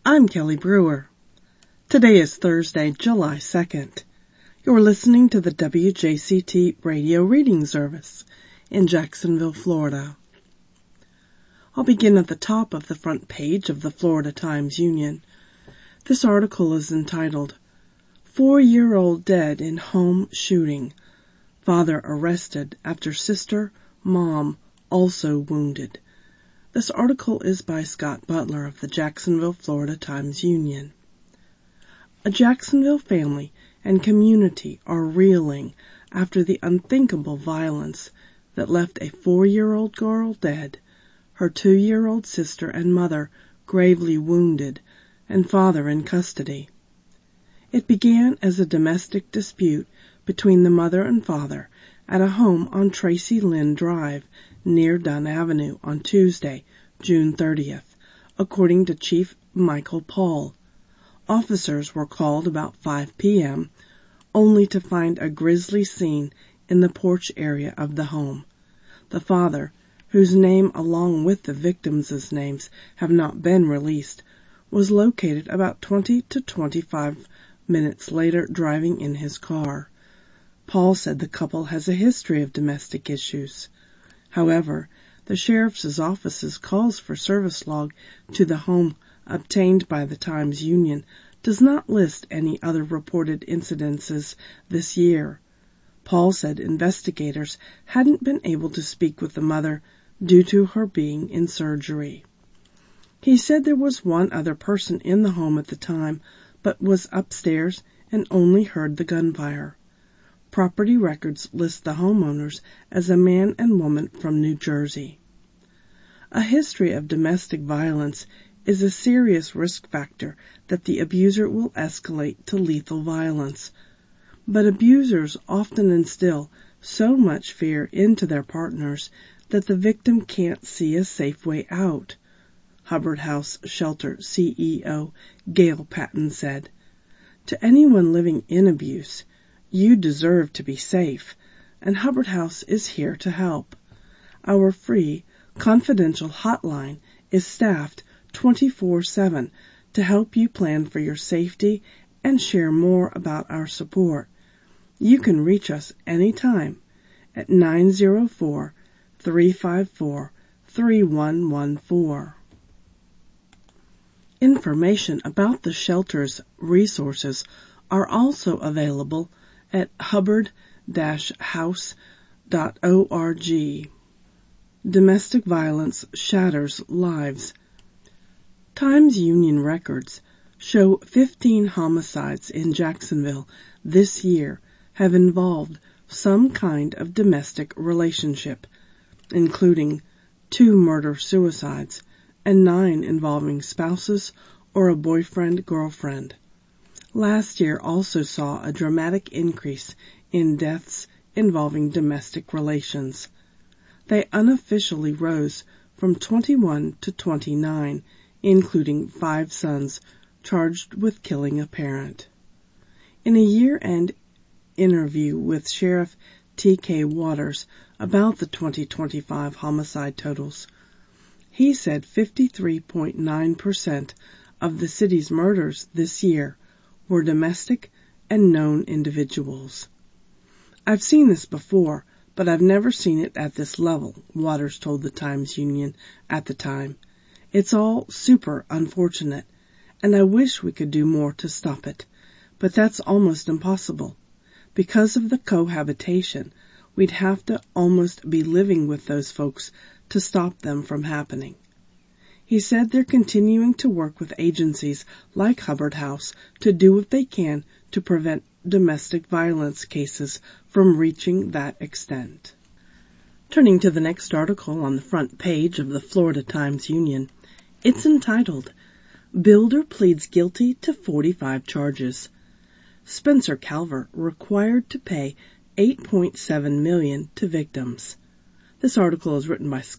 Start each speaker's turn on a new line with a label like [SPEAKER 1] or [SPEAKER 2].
[SPEAKER 1] I'm Kelly Brewer. Today is Thursday, July 2nd. You're listening to the WJCT Radio Reading Service in Jacksonville, Florida. I'll begin at the top of the front page of the Florida Times-Union. This article is entitled, 4-Year-Old Dead in Home Shooting. Father Arrested After Sister, Mom Also Wounded. This article is by Scott Butler of the Jacksonville, Florida Times-Union. A Jacksonville family and community are reeling after the unthinkable violence that left a 4-year-old girl dead, her 2-year-old sister and mother gravely wounded, and father in custody. It began as a domestic dispute between the mother and father at a home on Tracy Lynn Drive near Dunn Avenue on Tuesday, June 30th, according to Chief Michael Paul. Officers were called about 5 p.m., only to find a grisly scene in the porch area of the home. The father, whose name along with the victims' names have not been released, was located about 20 to 25 minutes later driving in his car. Paul said the couple has a history of domestic issues. However, the sheriff's office's calls for service log to the home obtained by the Times-Union does not list any other reported incidences this year. Paul said investigators hadn't been able to speak with the mother due to her being in surgery. He said there was one other person in the home at the time, but was upstairs and only heard the gunfire. Property records list the homeowners as a man and woman from New Jersey. A history of domestic violence is a serious risk factor that the abuser will escalate to lethal violence. But abusers often instill so much fear into their partners that the victim can't see a safe way out. Hubbard House Shelter CEO Gail Patton said, "To anyone living in abuse, you deserve to be safe, and Hubbard House is here to help. Our free, confidential hotline is staffed 24/7 to help you plan for your safety and share more about our support. You can reach us anytime at 904-354-3114. Information about the shelter's resources are also available at hubbard-house.org. Domestic violence shatters lives. Times-Union records show 15 homicides in Jacksonville this year have involved some kind of domestic relationship, including 2 murder-suicides and 9 involving spouses or a boyfriend-girlfriend. Last year also saw a dramatic increase in deaths involving domestic relations. They unofficially rose from 21 to 29, including 5 sons charged with killing a parent. In a year-end interview with Sheriff T.K. Waters about the 2025 homicide totals, he said 53.9% of the city's murders this year were domestic and known individuals. "I've seen this before, but I've never seen it at this level," Waters told the Times-Union at the time. "It's all super unfortunate, and I wish we could do more to stop it, but that's almost impossible. Because of the cohabitation, we'd have to almost be living with those folks to stop them from happening." He said they're continuing to work with agencies like Hubbard House to do what they can to prevent domestic violence cases from reaching that extent. Turning to the next article on the front page of the Florida Times-Union, it's entitled, "Builder Pleads Guilty to 45 Charges. Spencer Calvert Required to Pay $8.7 million to Victims." This article is written by